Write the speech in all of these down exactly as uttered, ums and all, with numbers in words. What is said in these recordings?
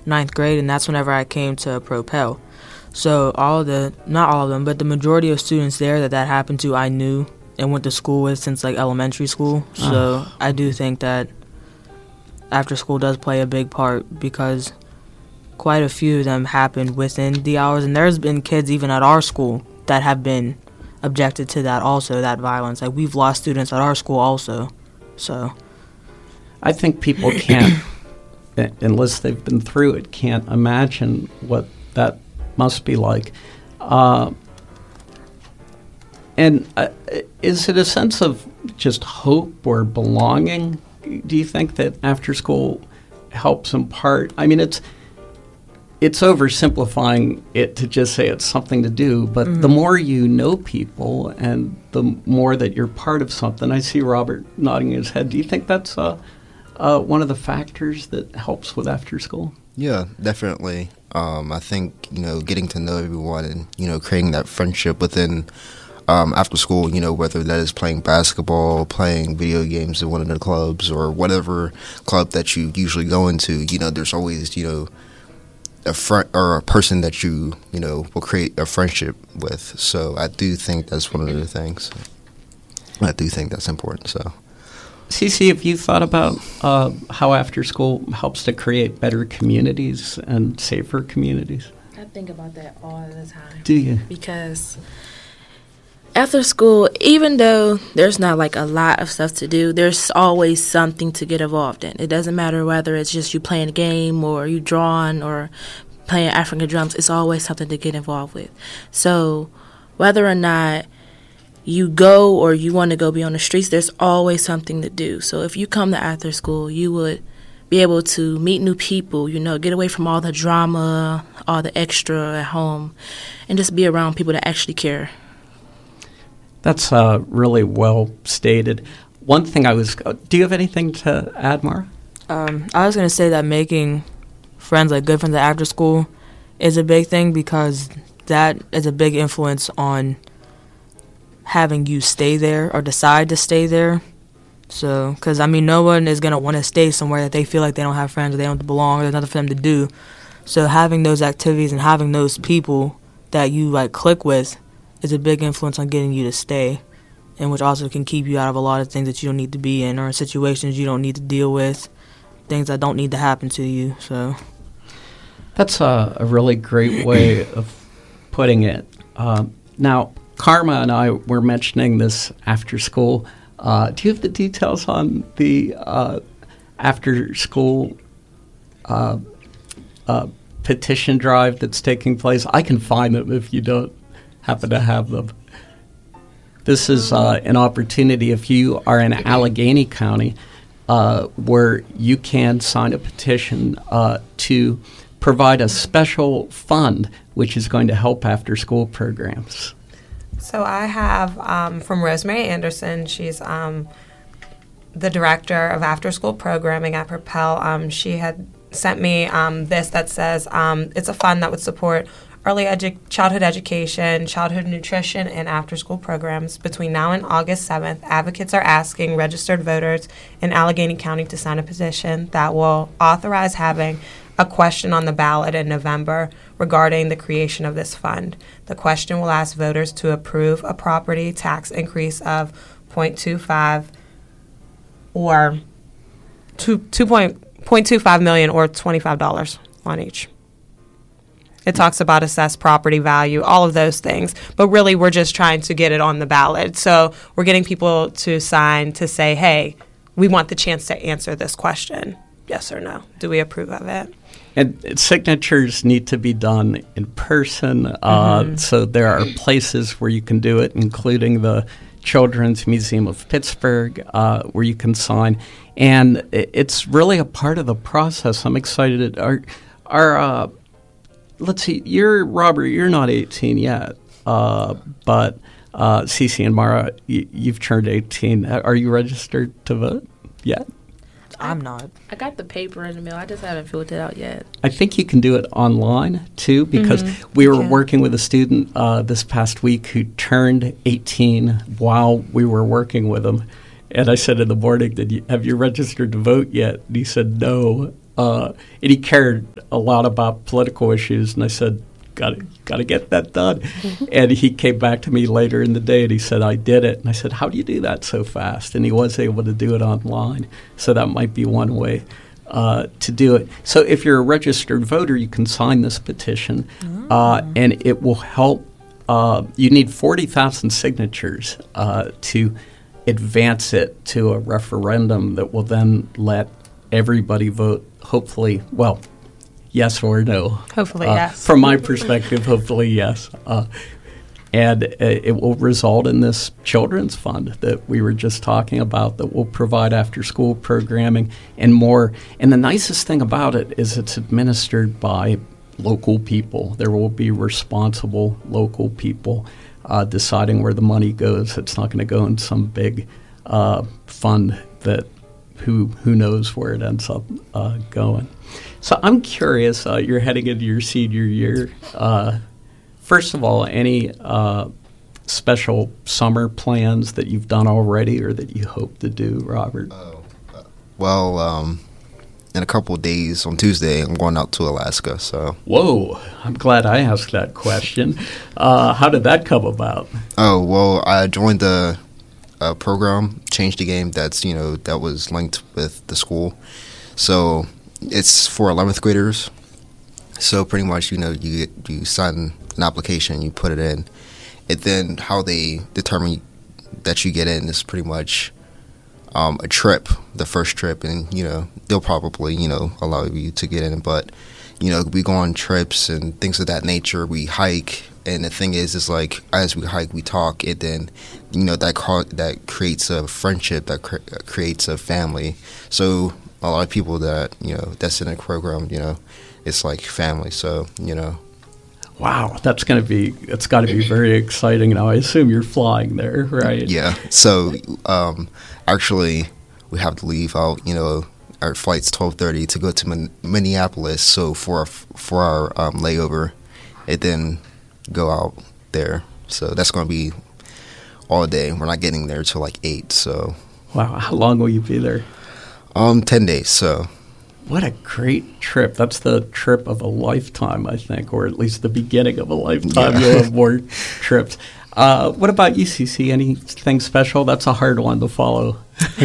ninth grade, and that's whenever I came to Propel. So all the, not all of them, but the majority of students there that that happened to, I knew and went to school with since like elementary school. So oh. I do think that after school does play a big part, because quite a few of them happened within the hours, and there's been kids even at our school that have been objected to that also, that violence. Like, we've lost students at our school also. So I think people can't, unless they've been through it, can't imagine what that must be like. Uh, and uh, is it a sense of just hope or belonging? Do you think that after school helps impart? I mean, it's it's oversimplifying it to just say it's something to do, but mm-hmm. the more you know people and the more that you're part of something. I see Robert nodding his head. Do you think that's uh, uh, one of the factors that helps with after school? Yeah, definitely. Um, I think, you know, getting to know everyone and, you know, creating that friendship within um, after school, you know, whether that is playing basketball, playing video games in one of the clubs, or whatever club that you usually go into, you know, there's always, you know, a friend or a person that you, you know, will create a friendship with. So I do think that's one of the things. I do think that's important, so. Cece, have you thought about uh, how after school helps to create better communities and safer communities? I think about that all the time. Do you? Because after school, even though there's not like a lot of stuff to do, there's always something to get involved in. It doesn't matter whether it's just you playing a game or you drawing or playing African drums. It's always something to get involved with. So whether or not you go or you want to go be on the streets, there's always something to do. So if you come to after school, you would be able to meet new people, you know, get away from all the drama, all the extra at home, and just be around people that actually care. That's uh, really well stated. One thing I was, uh, do you have anything to add, Mara? Um, I was going to say that making friends, like good friends at after school, is a big thing, because that is a big influence on having you stay there or decide to stay there. So, because, I mean, no one is going to want to stay somewhere that they feel like they don't have friends or they don't belong or there's nothing for them to do. So having those activities and having those people that you, like, click with is a big influence on getting you to stay, and which also can keep you out of a lot of things that you don't need to be in, or situations you don't need to deal with, things that don't need to happen to you. So that's a, a really great way of putting it. Um, now, Karma and I were mentioning this after school. Uh, do you have the details on the uh, after school uh, uh, petition drive that's taking place? I can find them if you don't happen to have them. This is uh, an opportunity if you are in Allegheny County uh, where you can sign a petition uh, to provide a special fund which is going to help after-school programs. So I have um, from Rosemary Anderson. She's um, the director of after-school programming at Propel. Um, she had sent me um, this that says um, it's a fund that would support early edu- childhood education, childhood nutrition, and after-school programs. Between now and August seventh, advocates are asking registered voters in Allegheny County to sign a petition that will authorize having a question on the ballot in November regarding the creation of this fund. The question will ask voters to approve a property tax increase of zero point two five or two, two point, zero point two five million or twenty-five dollars on each. It talks about assessed property value, all of those things. But really, we're just trying to get it on the ballot. So we're getting people to sign to say, hey, we want the chance to answer this question. Yes or no? Do we approve of it? And signatures need to be done in person. Uh, mm-hmm. So there are places where you can do it, including the Children's Museum of Pittsburgh, uh, where you can sign. And it's really a part of the process. I'm excited. Our, our uh, let's see, you're, Robert, you're not eighteen yet, uh, but uh, Cece and Mara, y- you've turned eighteen. Are you registered to vote yet? I'm not. I got the paper in the mail. I just haven't filled it out yet. I think you can do it online, too, because mm-hmm. we were working with a student uh, this past week who turned eighteen while we were working with him. And I said in the morning, Did you, have you registered to vote yet? And he said no. Uh, and he cared a lot about political issues. And I said, got to got to get that done. And he came back to me later in the day and he said, I did it. And I said, how do you do that so fast? And he was able to do it online. So that might be one way uh, to do it. So if you're a registered voter, you can sign this petition, oh. uh, and it will help. Uh, you need forty thousand signatures uh, to advance it to a referendum that will then let everybody vote, hopefully, well, yes or no. Hopefully, uh, yes. From my perspective, hopefully, yes. Uh, and uh, it will result in this children's fund that we were just talking about that will provide after-school programming and more. And the nicest thing about it is it's administered by local people. There will be responsible local people uh, deciding where the money goes. It's not going to go in some big uh, fund that who who knows where it ends up uh, going. So I'm curious, uh, you're heading into your senior year. Uh, first of all, any uh, special summer plans that you've done already or that you hope to do, Robert? Oh, uh, well, um, in a couple of days, on Tuesday, I'm going out to Alaska. So. Whoa, I'm glad I asked that question. Uh, how did that come about? Oh, well, I joined the uh, program, Change the Game, that's, you know, that was linked with the school. So it's for eleventh graders. So pretty much, you know, you get, you sign an application, you put it in. And then how they determine that you get in is pretty much um, a trip, the first trip. And, you know, they'll probably, you know, allow you to get in. But, you know, we go on trips and things of that nature. We hike. And the thing is, is like, as we hike, we talk. And then, you know, that ca- that creates a friendship, that cre- creates a family. So a lot of people that, you know, that's in a program, you know, it's like family. So, you know. Wow, that's going to be, it's got to be very exciting. Now, I assume you're flying there, right? Yeah. So, um, actually, we have to leave out, you know, our flight's twelve thirty to go to Min- Minneapolis. So, for our, for our um, layover, and then go out there. So, that's going to be all day. We're not getting there till like eight, so. Wow, how long will you be there? Um, ten days, so. What a great trip. That's the trip of a lifetime, I think, or at least the beginning of a lifetime. Yeah. You'll have more trips. Uh, what about U C C? Anything special? That's a hard one to follow.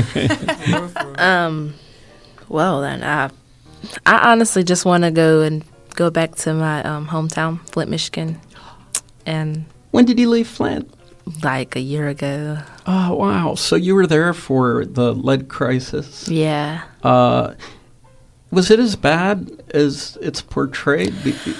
um, well, then, I, I honestly just want to go and go back to my um, hometown, Flint, Michigan. And when did you leave Flint? Like a year ago. Oh, wow. So you were there for the lead crisis. Yeah. Uh Was it as bad as it's portrayed?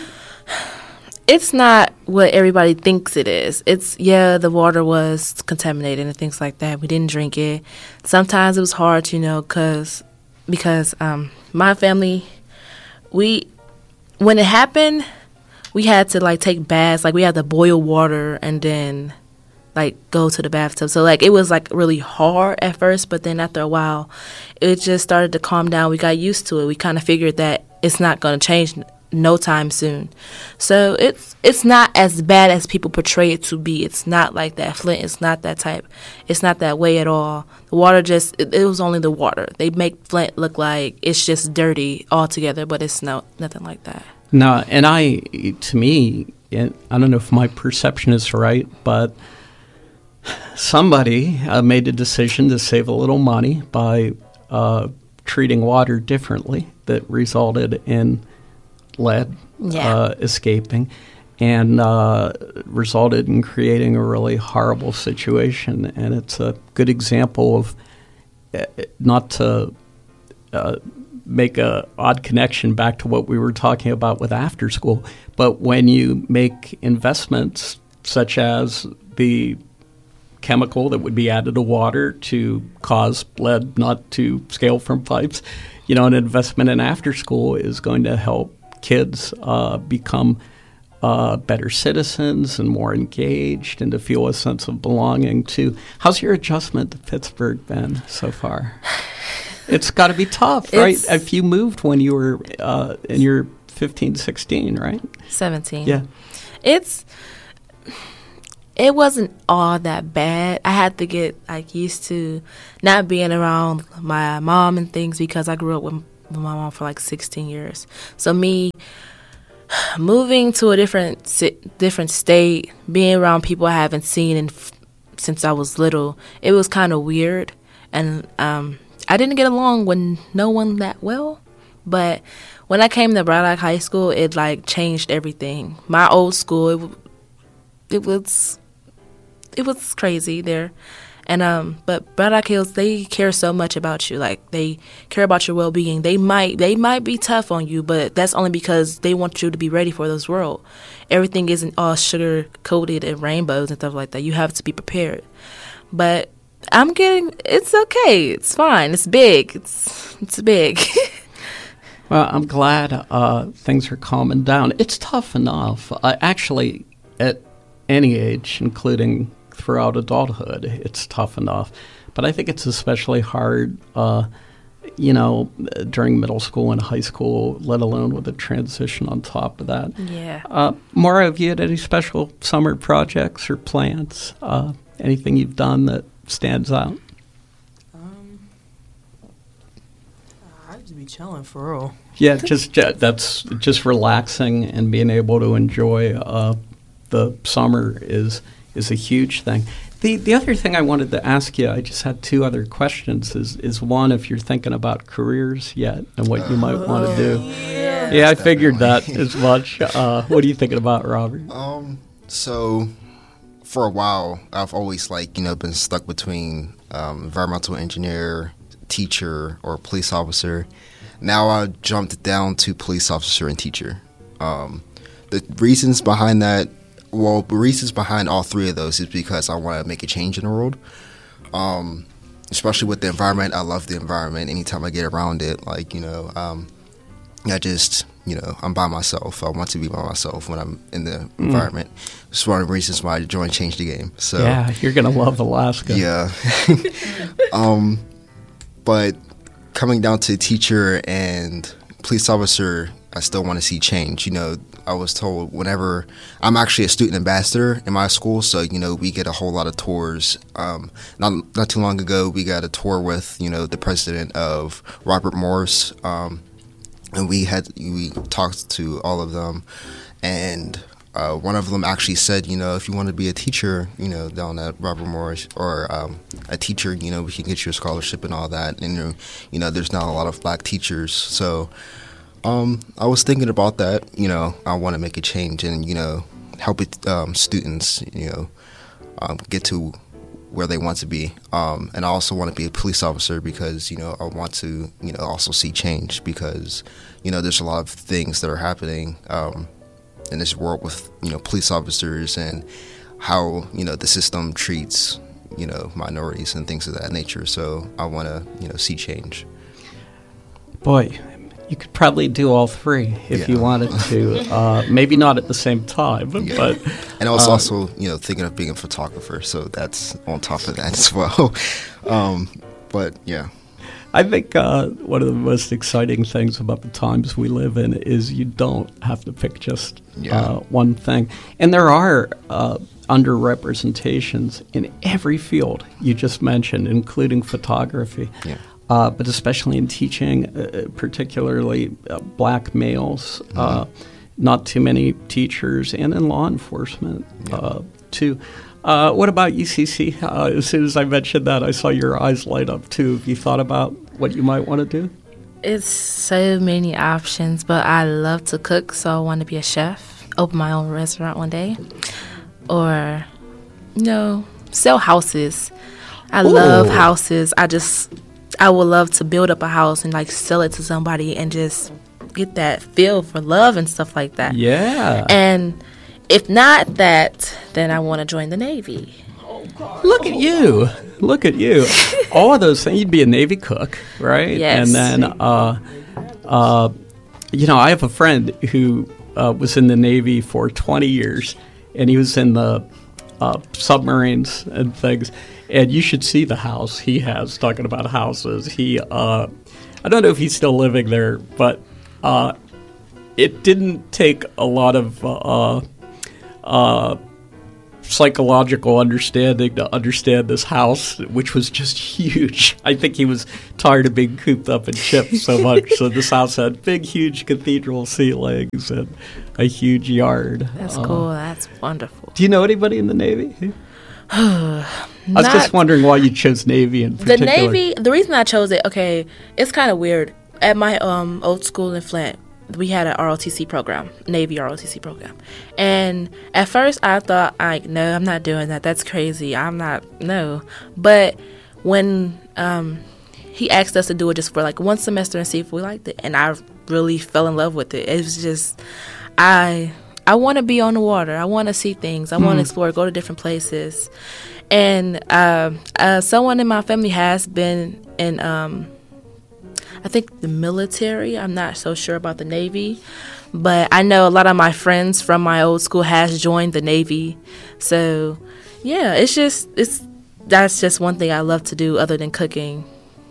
It's not what everybody thinks it is. It's, yeah, the water was contaminated and things like that. We didn't drink it. Sometimes it was hard, you know, cause, because um, my family, we, when it happened, we had to, like, take baths. Like, we had to boil water and then, like, go to the bathtub. So, like, it was, like, really hard at first, but then after a while, it just started to calm down. We got used to it. We kind of figured that it's not going to change no time soon. So, it's it's not as bad as people portray it to be. It's not like that. Flint is not that type. It's not that way at all. The water just, it, it was only the water. They make Flint look like it's just dirty altogether, but it's no nothing like that. No, and I, to me, I don't know if my perception is right, but somebody uh, made a decision to save a little money by uh, treating water differently that resulted in lead yeah. uh, escaping and uh, resulted in creating a really horrible situation. And it's a good example of, uh, not to uh, make a odd connection back to what we were talking about with after school, but when you make investments such as the chemical that would be added to water to cause lead not to scale from pipes, you know, an investment in after school is going to help kids uh, become uh, better citizens and more engaged and to feel a sense of belonging too. How's your adjustment to Pittsburgh been so far? It's got to be tough, right? It's, if you moved when you were uh, in your fifteen, sixteen, right? seventeen. Yeah. It's... It wasn't all that bad. I had to get like used to not being around my mom and things because I grew up with with my mom for like sixteen years. So me moving to a different different state, being around people I haven't seen in, since I was little, it was kind of weird. And um, I didn't get along with no one that well. But when I came to Braddock High School, it like changed everything. My old school, it, it was it was crazy there. And um, but Braddock Hills, they care so much about you. Like, they care about your well-being. They might they might be tough on you, but that's only because they want you to be ready for this world. Everything isn't all sugar-coated and rainbows and stuff like that. You have to be prepared. But I'm getting, it's okay. It's fine. It's big. It's it's big. Well, I'm glad uh, things are calming down. It's tough enough. Uh, actually, at any age, including throughout adulthood, it's tough enough. But I think it's especially hard, uh, you know, during middle school and high school, let alone with a transition on top of that. Yeah. Uh, Maura, have you had any special summer projects or plans? Uh, anything you've done that stands out? Um, I just be chilling for real. Yeah, just uh, that's just relaxing and being able to enjoy uh, the summer is is a huge thing. The the other thing I wanted to ask you, I just had two other questions, is, is one, if you're thinking about careers yet and what you might want to do. Yeah, yeah I figured that as much. Uh, what are you thinking about, Robert? Um, so for a while, I've always, like, you know, been stuck between um, environmental engineer, teacher, or police officer. Now I jumped down to police officer and teacher. Um, the reasons behind that, well, the reasons behind all three of those is because I want to make a change in the world. Um, especially with the environment. I love the environment. Anytime I get around it, like, you know, um, I just, you know, I'm by myself. I want to be by myself when I'm in the mm. environment. It's one of the reasons why I joined Change the Game. So yeah, you're going to love Alaska. Yeah. um, but coming down to teacher and police officer, I still want to see change. You know, I was told whenever I'm actually a student ambassador in my school, so, you know, we get a whole lot of tours. Um, not not too long ago, we got a tour with, you know, the president of Robert Morris, um, and we had we talked to all of them, and uh, one of them actually said, you know, if you want to be a teacher, you know, down at Robert Morris, or um, a teacher, you know, we can get you a scholarship and all that. And, you know, there's not a lot of black teachers, so Um, I was thinking about that. You know, I want to make a change and, you know, help it, um, students, you know, um, get to where they want to be. Um, and I also want to be a police officer because, you know, I want to, you know, also see change because, you know, there's a lot of things that are happening um, in this world with, you know, police officers and how, you know, the system treats, you know, minorities and things of that nature. So I want to, you know, see change. Boy, you could probably do all three if yeah. you wanted to. Uh, maybe not at the same time, yeah. but and I was uh, also, you know, thinking of being a photographer, so that's on top of that as well. um, but yeah, I think uh, one of the most exciting things about the times we live in is you don't have to pick just yeah. uh, one thing, and there are uh, underrepresentations in every field you just mentioned, including photography. Yeah. Uh, but especially in teaching, uh, particularly uh, black males, mm-hmm. uh, not too many teachers, and in law enforcement, yeah. uh, too. Uh, what about U C C? Uh, as soon as I mentioned that, I saw your eyes light up, too. Have you thought about what you might want to do? It's so many options, but I love to cook, so I want to be a chef, open my own restaurant one day, or, you know, sell houses. I Ooh. love houses. I just... I would love to build up a house and, like, sell it to somebody and just get that feel for love and stuff like that. Yeah. And if not that, then I want to join the Navy. Look at you. Look at you. All of those things. You'd be a Navy cook, right? Yes. And then, uh, uh, you know, I have a friend who uh, was in the Navy for twenty years, and he was in the uh, submarines and things. And you should see the house he has, talking about houses. He, uh, I don't know if he's still living there, but uh, it didn't take a lot of uh, uh, psychological understanding to understand this house, which was just huge. I think he was tired of being cooped up in chips so much. So this house had big, huge cathedral ceilings and a huge yard. That's uh, cool. That's wonderful. Do you know anybody in the Navy? I was just wondering why you chose Navy in particular. The Navy, the reason I chose it, okay, it's kind of weird. At my um, old school in Flint, we had an R O T C program, Navy R O T C program. And at first I thought, like, no, I'm not doing that. That's crazy. I'm not, no. But when um, he asked us to do it just for like one semester and see if we liked it, and I really fell in love with it. It was just, I I want to be on the water. I want to see things. I want to explore, go to different places. And uh, uh, someone in my family has been in, um, I think, the military. I'm not so sure about the Navy. But I know a lot of my friends from my old school has joined the Navy. So, yeah, it's just, it's that's just one thing I love to do other than cooking.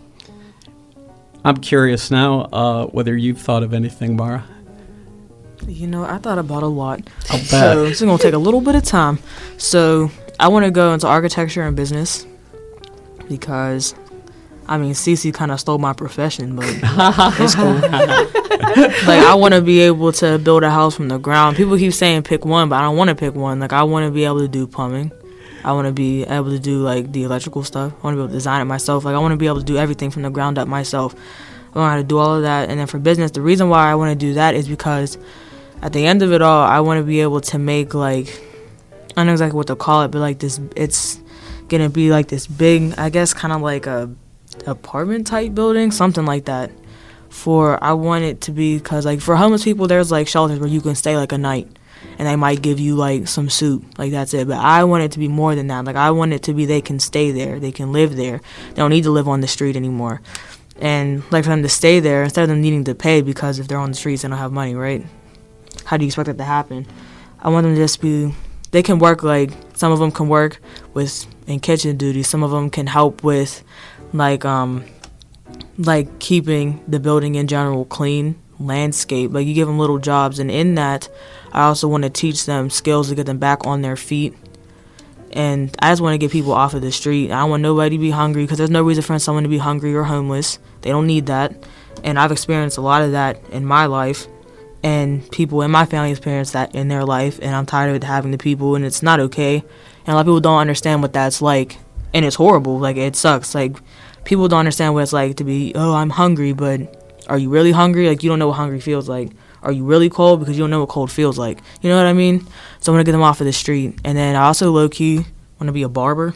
I'm curious now uh, whether you've thought of anything, Mara. You know, I thought about a lot. I'll bet. So it's going to take a little bit of time. So I want to go into architecture and business because, I mean, Cece kind of stole my profession, but it's cool. Like, I want to be able to build a house from the ground. People keep saying pick one, but I don't want to pick one. Like, I want to be able to do plumbing. I want to be able to do, like, the electrical stuff. I want to be able to design it myself. Like, I want to be able to do everything from the ground up myself. I want how to do all of that. And then for business, the reason why I want to do that is because at the end of it all, I want to be able to make, like, I don't know exactly what to call it, but, like, this, it's going to be, like, this big, I guess, kind of like a apartment-type building, something like that. For, I want it to be, because, like, for homeless people, there's, like, shelters where you can stay, like, a night, and they might give you, like, some soup, like, that's it. But I want it to be more than that. Like, I want it to be they can stay there, they can live there. They don't need to live on the street anymore. And, like, for them to stay there, instead of them needing to pay, because if they're on the streets, they don't have money, right? How do you expect that to happen? I want them to just be, they can work, like, some of them can work with, in kitchen duties. Some of them can help with, like, um, like, keeping the building in general clean, landscape. Like, you give them little jobs. And in that, I also want to teach them skills to get them back on their feet. And I just want to get people off of the street. I don't want nobody to be hungry, because there's no reason for someone to be hungry or homeless. They don't need that. And I've experienced a lot of that in my life. And people in my family experience that in their life, and I'm tired of it having to people, and it's not okay. And a lot of people don't understand what that's like, and it's horrible. Like, it sucks. Like, people don't understand what it's like to be, oh, I'm hungry, but are you really hungry? Like, you don't know what hungry feels like. Are you really cold? Because you don't know what cold feels like. You know what I mean? So I want to get them off of the street. And then I also low-key want to be a barber.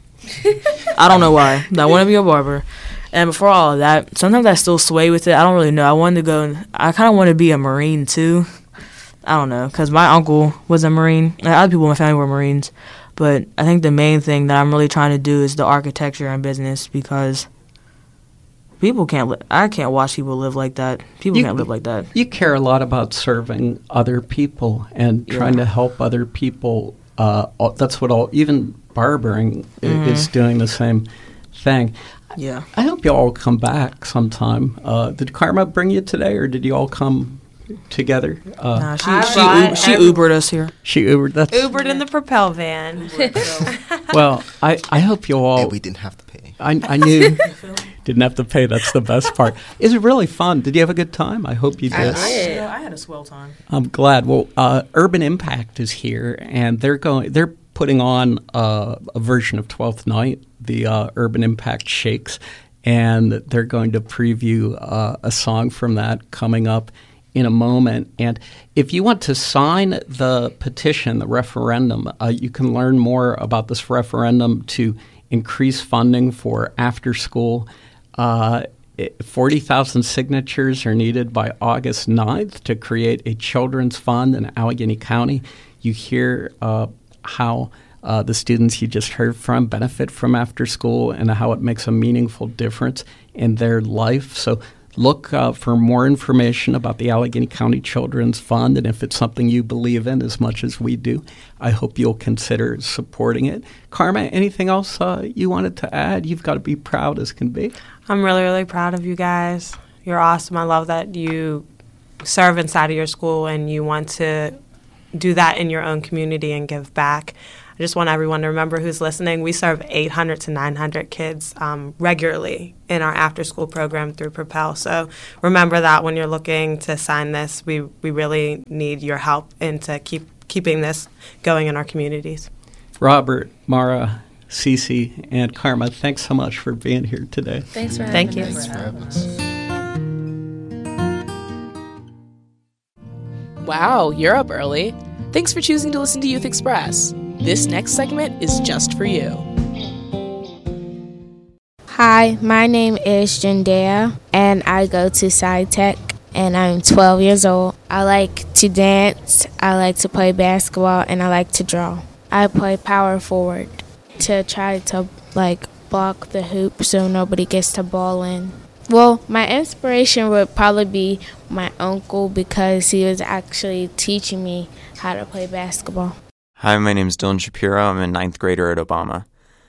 I don't know why, but I want to be a barber. And before all of that, sometimes I still sway with it. I don't really know. I wanted to go, and I kind of want to be a Marine, too. I don't know, because my uncle was a Marine. And other people in my family were Marines. But I think the main thing that I'm really trying to do is the architecture and business, because people can't, li- I can't watch people live like that. People You- can't live like that. You care a lot about serving other people and trying Yeah. to help other people. Uh, all- that's what all, even barbering i- Mm-hmm. is doing the same thing. Yeah. I hope you all come back sometime. Uh, did Karma bring you today, or did you all come together? Uh, Nah, she, I she, brought U- she every- Ubered us here. She Ubered. That's, Ubered in the Propel van. well, I, I hope you all. And we didn't have to pay. I, I knew didn't have to pay. That's the best part. Is it really fun? Did you have a good time? I hope you did. did. I had a swell time. I'm glad. Well, uh, Urban Impact is here, and they're going. They're putting on uh, a version of Twelfth Night, the uh, Urban Impact Shakes, and they're going to preview uh, a song from that coming up in a moment. And if you want to sign the petition, the referendum, uh, you can learn more about this referendum to increase funding for after school. Uh, forty thousand signatures are needed by August ninth to create a children's fund in Allegheny County. You hear uh, how uh, the students you just heard from benefit from after school and how it makes a meaningful difference in their life. So look uh, for more information about the Allegheny County Children's Fund, and if it's something you believe in as much as we do, I hope you'll consider supporting it. Karma, anything else uh, you wanted to add? You've got to be proud as can be. I'm really, really proud of you guys. You're awesome. I love that you serve inside of your school and you want to do that in your own community and give back. I just want everyone to remember who's listening, we serve eight hundred to nine hundred kids um, regularly in our after-school program through Propel. So remember that when you're looking to sign this, we, we really need your help into keep keeping this going in our communities. Robert, Mara, Cece, and Karma, thanks so much for being here today. Thanks for having Thank us. you. Thanks for having us. Wow, you're up early. Thanks for choosing to listen to Youth Express. This next segment is just for you. Hi, my name is Jandea, and I go to SciTech, and I'm twelve years old. I like to dance, I like to play basketball, and I like to draw. I play power forward to try to, like, block the hoop so nobody gets the ball in. Well, my inspiration would probably be my uncle because he was actually teaching me how to play basketball. Hi, my name is Dylan Shapiro. I'm a ninth grader at Obama.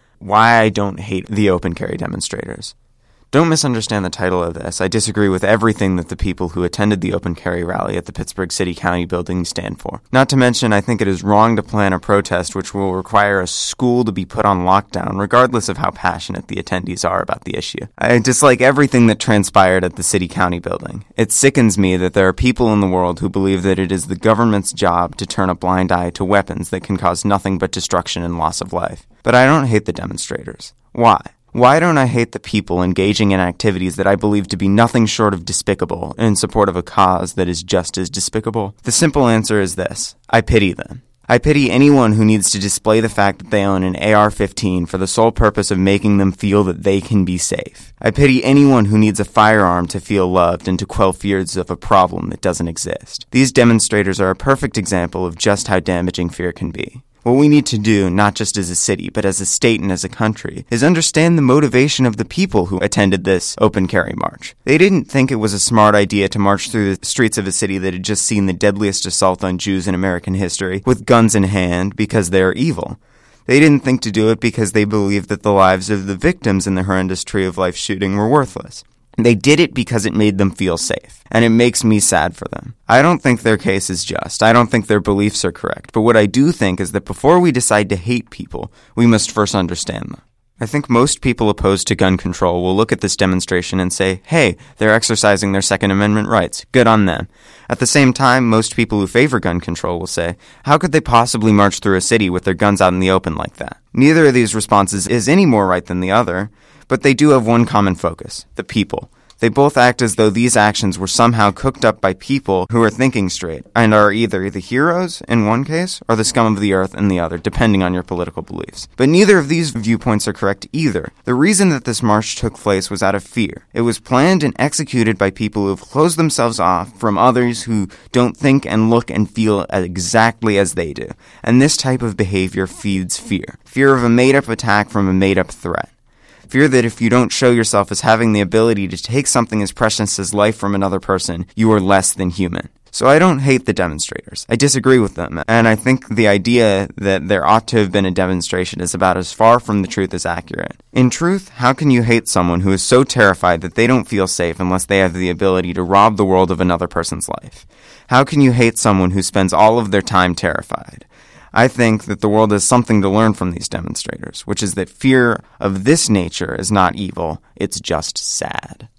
Why I don't hate the open carry demonstrators. Don't misunderstand the title of this. I disagree with everything that the people who attended the open carry rally at the Pittsburgh City County building stand for. Not to mention, I think it is wrong to plan a protest which will require a school to be put on lockdown, regardless of how passionate the attendees are about the issue. I dislike everything that transpired at the City County building. It sickens me that there are people in the world who believe that it is the government's job to turn a blind eye to weapons that can cause nothing but destruction and loss of life. But I don't hate the demonstrators. Why? Why don't I hate the people engaging in activities that I believe to be nothing short of despicable in support of a cause that is just as despicable? The simple answer is this. I pity them. I pity anyone who needs to display the fact that they own an A R fifteen for the sole purpose of making them feel that they can be safe. I pity anyone who needs a firearm to feel loved and to quell fears of a problem that doesn't exist. These demonstrators are a perfect example of just how damaging fear can be. What we need to do, not just as a city, but as a state and as a country, is understand the motivation of the people who attended this open carry march. They didn't think it was a smart idea to march through the streets of a city that had just seen the deadliest assault on Jews in American history with guns in hand because they are evil. They didn't think to do it because they believed that the lives of the victims in the horrendous Tree of Life shooting were worthless. They did it because it made them feel safe, and it makes me sad for them. I don't think their case is just. I don't think their beliefs are correct. But what I do think is that before we decide to hate people, we must first understand them. I think most people opposed to gun control will look at this demonstration and say, hey, they're exercising their Second Amendment rights. Good on them. At the same time, most people who favor gun control will say, how could they possibly march through a city with their guns out in the open like that? Neither of these responses is any more right than the other. But they do have one common focus, the people. They both act as though these actions were somehow cooked up by people who are thinking straight and are either the heroes in one case or the scum of the earth in the other, depending on your political beliefs. But neither of these viewpoints are correct either. The reason that this march took place was out of fear. It was planned and executed by people who have closed themselves off from others who don't think and look and feel exactly as they do. And this type of behavior feeds fear. Fear of a made-up attack from a made-up threat. Fear that if you don't show yourself as having the ability to take something as precious as life from another person, you are less than human. So I don't hate the demonstrators. I disagree with them, and I think the idea that there ought to have been a demonstration is about as far from the truth as accurate. In truth, how can you hate someone who is so terrified that they don't feel safe unless they have the ability to rob the world of another person's life? How can you hate someone who spends all of their time terrified? I think that the world has something to learn from these demonstrators, which is that fear of this nature is not evil, it's just sad.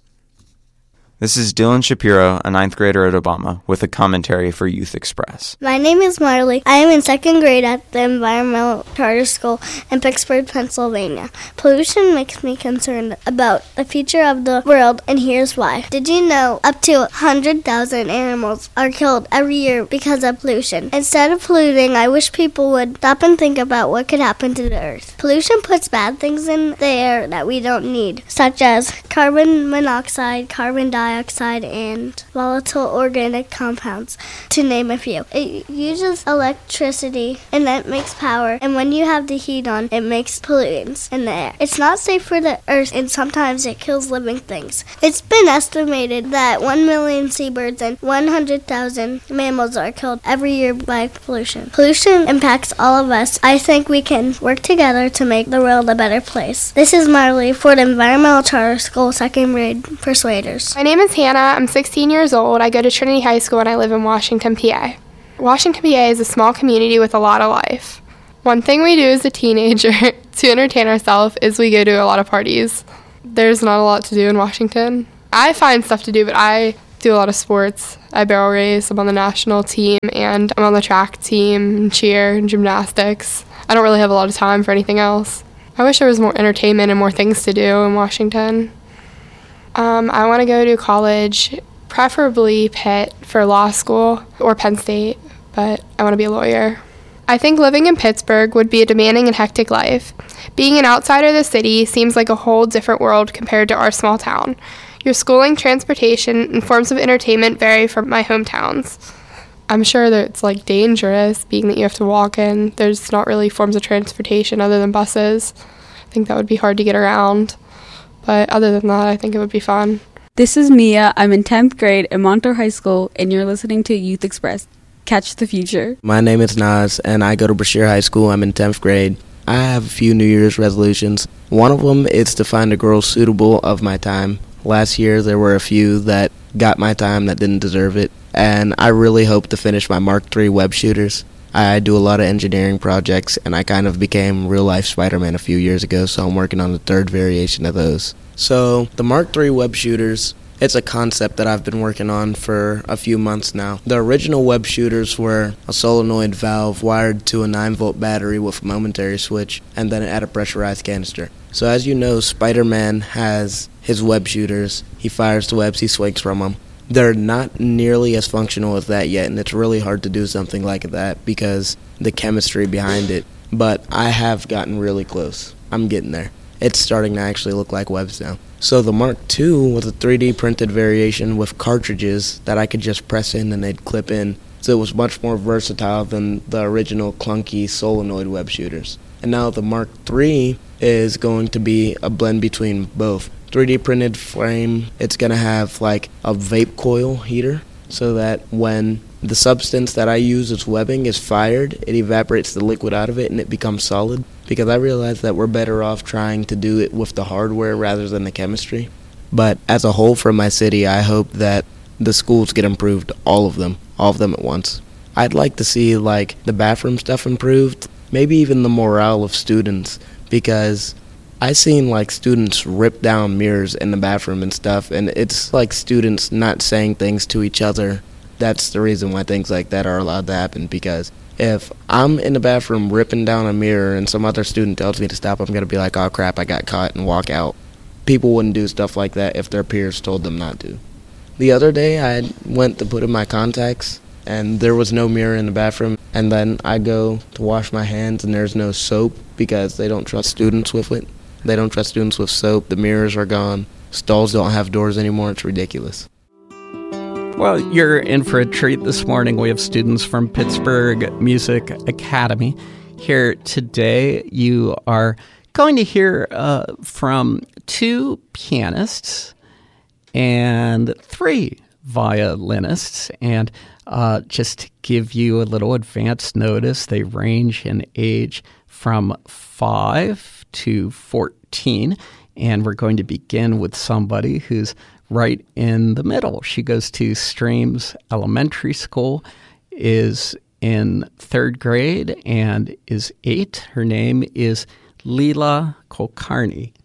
This is Dylan Shapiro, a ninth grader at Obama, with a commentary for Youth Express. My name is Marley. I am in second grade at the Environmental Charter School in Pittsburgh, Pennsylvania. Pollution makes me concerned about the future of the world, and here's why. Did you know up to one hundred thousand animals are killed every year because of pollution? Instead of polluting, I wish people would stop and think about what could happen to the earth. Pollution puts bad things in the air that we don't need, such as carbon monoxide, carbon dioxide, dioxide and volatile organic compounds, to name a few. It uses electricity and that makes power, and when you have the heat on, it makes pollutants in the air. It's not safe for the earth, and sometimes it kills living things. It's been estimated that one million seabirds and one hundred thousand mammals are killed every year by pollution. Pollution impacts all of us. I think we can work together to make the world a better place. This is Marley for the Environmental Charter School second grade Persuaders. My name is Hannah. I'm sixteen years old. I go to Trinity High School and I live in Washington, P A. Washington, P A is a small community with a lot of life. One thing we do as a teenager to entertain ourselves is we go to a lot of parties. There's not a lot to do in Washington. I find stuff to do, but I do a lot of sports. I barrel race, I'm on the national team, and I'm on the track team, and cheer, and gymnastics. I don't really have a lot of time for anything else. I wish there was more entertainment and more things to do in Washington. Um, I want to go to college, preferably Pitt for law school, or Penn State, but I want to be a lawyer. I think living in Pittsburgh would be a demanding and hectic life. Being an outsider of the city seems like a whole different world compared to our small town. Your schooling, transportation, and forms of entertainment vary from my hometowns. I'm sure that it's like dangerous, being that you have to walk in. There's not really forms of transportation other than buses. I think that would be hard to get around. But other than that, I think it would be fun. This is Mia. I'm in tenth grade at Montour High School, and you're listening to Youth Express. Catch the future. My name is Naz, and I go to Brashear High School. I'm in tenth grade. I have a few New Year's resolutions. One of them is to find a girl suitable of my time. Last year, there were a few that got my time that didn't deserve it, and I really hope to finish my Mark three web shooters. I do a lot of engineering projects, and I kind of became real-life Spider-Man a few years ago, so I'm working on the third variation of those. So, the Mark three web shooters, it's a concept that I've been working on for a few months now. The original web shooters were a solenoid valve wired to a nine volt battery with a momentary switch, and then it had a pressurized canister. So as you know, Spider-Man has his web shooters. He fires the webs, he swings from them. They're not nearly as functional as that yet, and it's really hard to do something like that because the chemistry behind it. But I have gotten really close. I'm getting there. It's starting to actually look like webs now. So the Mark two was a three D printed variation with cartridges that I could just press in and they'd clip in. So it was much more versatile than the original clunky solenoid web shooters. And now the Mark three is going to be a blend between both. three D printed frame, it's going to have like a vape coil heater so that when the substance that I use as webbing is fired, it evaporates the liquid out of it and it becomes solid. Because I realize that we're better off trying to do it with the hardware rather than the chemistry. But as a whole for my city, I hope that the schools get improved, all of them, all of them at once. I'd like to see like the bathroom stuff improved, maybe even the morale of students, because I seen like students rip down mirrors in the bathroom and stuff, and it's like students not saying things to each other. That's the reason why things like that are allowed to happen, because if I'm in the bathroom ripping down a mirror and some other student tells me to stop, I'm going to be like, oh crap, I got caught, and walk out. People wouldn't do stuff like that if their peers told them not to. The other day, I went to put in my contacts, and there was no mirror in the bathroom, and then I go to wash my hands, and there's no soap because they don't trust students with it. They don't trust students with soap. The mirrors are gone. Stalls don't have doors anymore. It's ridiculous. Well, you're in for a treat this morning. We have students from Pittsburgh Music Academy here today. You are going to hear uh, from two pianists and three violinists. And uh, just to give you a little advance notice, they range in age from five to fourteen. And we're going to begin with somebody who's right in the middle. She goes to Streams Elementary School, is in third grade, and is eight. Her name is Leela Kulkarni.